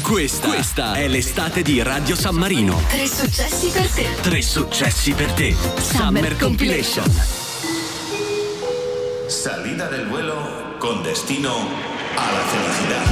Questa è l'estate di Radio San Marino. 3 successi per te. 3 successi per te. Summer Compilation. Salida del vuelo con destino a la felicidad.